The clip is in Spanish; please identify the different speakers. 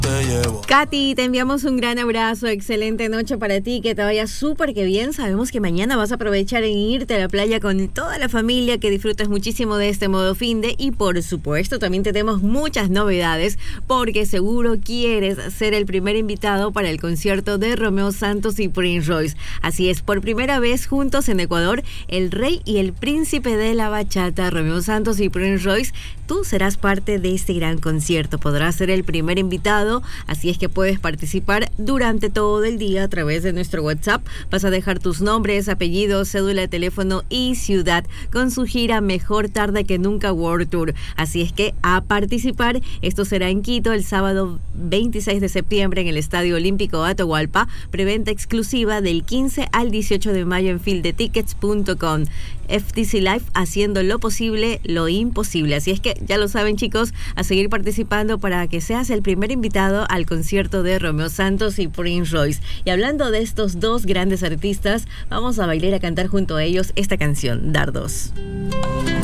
Speaker 1: te llevo.
Speaker 2: Katy, te enviamos un gran abrazo, excelente noche para ti, que te vaya súper que bien. Sabemos que mañana vas a aprovechar en irte a la playa con toda la familia, que disfrutes muchísimo de este modo finde y por supuesto también tenemos muchas novedades porque seguro quieres ser el primer invitado para el concierto de Romeo Santos y Prince Royce. Así es, por primera vez juntos en Ecuador, el rey y el príncipe de la bachata, Romeo Santos y Prince Royce. Tú serás parte de este gran concierto, podrás ser el primer invitado, así es que puedes participar durante todo el día a través de nuestro WhatsApp. Vas a dejar tus nombres, apellidos, cédula de teléfono y ciudad con su gira Mejor Tarde que Nunca World Tour. Así es que a participar. Esto será en Quito el sábado 26 de septiembre en el Estadio Olímpico Atahualpa. Preventa exclusiva del 15 al 18 de mayo en fieldetickets.com. FTC Live, haciendo lo posible, lo imposible. Así es que ya lo saben, chicos, a seguir participando para que seas el primer invitado al concierto de Romeo Santos y Prince Royce. Y hablando de estos dos grandes artistas, vamos a bailar y a cantar junto a ellos esta canción, Dardos.